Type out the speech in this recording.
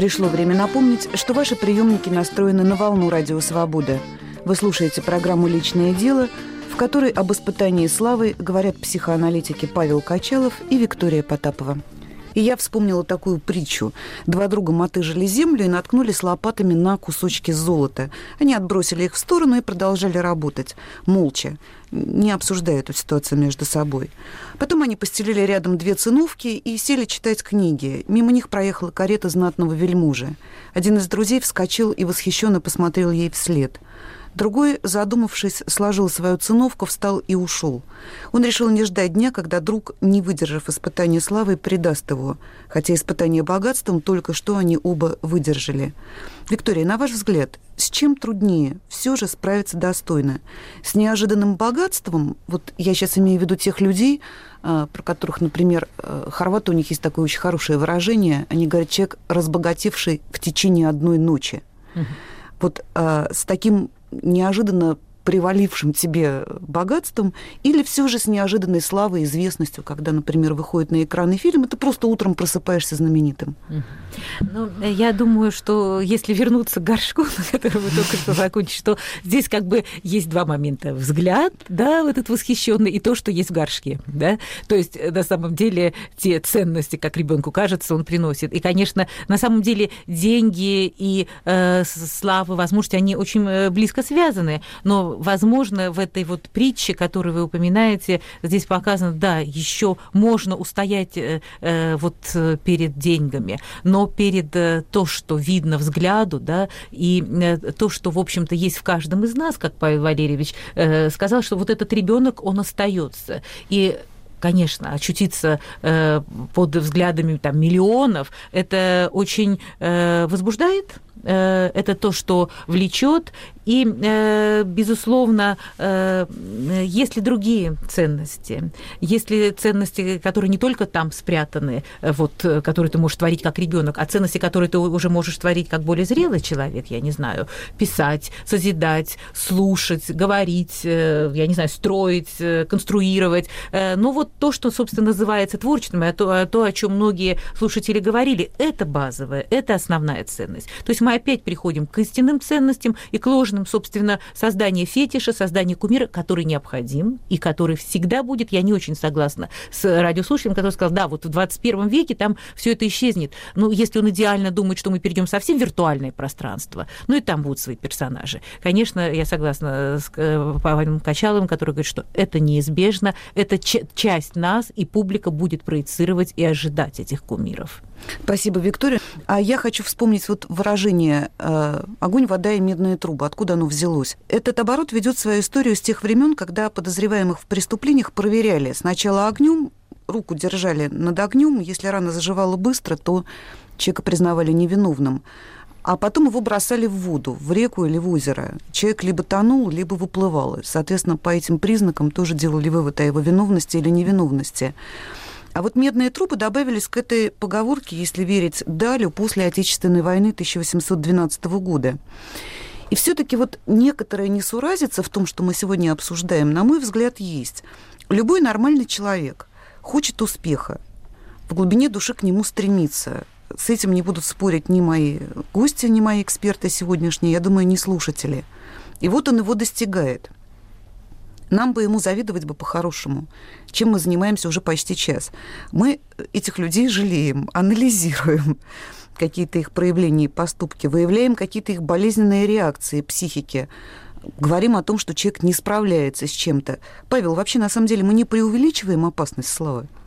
Пришло время напомнить, что ваши приемники настроены на волну Радио Свобода. Вы слушаете программу «Личное дело», в которой об испытании славы говорят психоаналитики Павел Качалов и Виктория Потапова. И я вспомнила такую притчу. Два друга мотыжили землю и наткнулись лопатами на кусочки золота. Они отбросили их в сторону и продолжали работать, молча, не обсуждая эту ситуацию между собой. Потом они постелили рядом две циновки и сели читать книги. Мимо них проехала карета знатного вельможи. Один из друзей вскочил и восхищенно посмотрел ей вслед. Другой, задумавшись, сложил свою циновку, встал и ушел. Он решил не ждать дня, когда друг, не выдержав испытания славы, предаст его, хотя испытание богатством только что они оба выдержали. Виктория, на ваш взгляд, с чем труднее все же справиться достойно? С неожиданным богатством, вот я сейчас имею в виду тех людей, про которых, например, хорваты, у них есть такое очень хорошее выражение, они говорят, человек, разбогатевший в течение одной ночи. Вот с таким неожиданно привалившим тебе богатством, или все же с неожиданной славой, известностью, когда, например, выходит на экраны фильм, и ты просто утром просыпаешься знаменитым? Ну, я думаю, что если вернуться к горшку, на котором вы только что закончили, что здесь как бы есть два момента. Взгляд, да, этот восхищенный, и то, что есть в горшке, да. То есть, на самом деле, те ценности, как ребенку кажется, он приносит. И, конечно, на самом деле деньги и слава, возможности, они очень близко связаны, но возможно, в этой вот притче, которую вы упоминаете, здесь показано, да, еще можно устоять вот перед деньгами, но перед то, что видно взгляду, да, и то, что, в общем-то, есть в каждом из нас, как Павел Валерьевич сказал, что вот этот ребенок, он остается. И конечно, очутиться под взглядами там, миллионов, это очень возбуждает, это то, что влечет. И, безусловно, есть ли другие ценности? Есть ли ценности, которые не только там спрятаны, вот, которые ты можешь творить как ребенок, а ценности, которые ты уже можешь творить как более зрелый человек, я не знаю, писать, созидать, слушать, говорить, я не знаю, строить, конструировать. Ну, вот то, что, собственно, называется творчеством, то, о чем многие слушатели говорили, это базовое, это основная ценность. То есть мы опять приходим к истинным ценностям и к ложным, собственно, создание фетиша, создание кумира, который необходим и который всегда будет. Я не очень согласна с радиослушателем, который сказал, да, вот в 21 веке там все это исчезнет. Ну, если он идеально думает, что мы перейдем совсем в виртуальное пространство, ну и там будут свои персонажи. Конечно, я согласна с Павлом Качаловым, который говорит, что это неизбежно, это часть нас, и публика будет проецировать и ожидать этих кумиров. Спасибо, Виктория. А я хочу вспомнить вот выражение «огонь, вода и медные трубы». Откуда оно взялось? Этот оборот ведет свою историю с тех времен, когда подозреваемых в преступлениях проверяли сначала огнем, руку держали над огнем, если рана заживала быстро, то человека признавали невиновным. А потом его бросали в воду, в реку или в озеро. Человек либо тонул, либо выплывал. Соответственно, по этим признакам тоже делали вывод о его виновности или невиновности. А вот медные трубы добавились к этой поговорке, если верить Далю, после Отечественной войны 1812 года. И все-таки вот некоторая несуразица в том, что мы сегодня обсуждаем, на мой взгляд, есть. Любой нормальный человек хочет успеха, в глубине души к нему стремится. С этим не будут спорить ни мои гости, ни мои эксперты сегодняшние, я думаю, ни слушатели. И вот он его достигает. Нам бы ему завидовать бы по-хорошему, чем мы занимаемся уже почти час. Мы этих людей жалеем, анализируем какие-то их проявления и поступки, выявляем какие-то их болезненные реакции психики, говорим о том, что человек не справляется с чем-то. Павел, вообще, на самом деле, мы не преувеличиваем опасность славы?